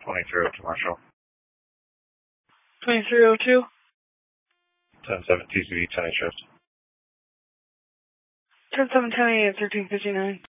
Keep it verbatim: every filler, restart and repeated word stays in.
twenty-three oh two Marshall. twenty-three oh two? ten seven T C V, ten eight shift. ten seven, ten eight, thirteen fifty-nine.